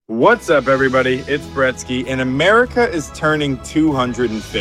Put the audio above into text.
What's up, everybody? It's Bretsky, and America is turning 250.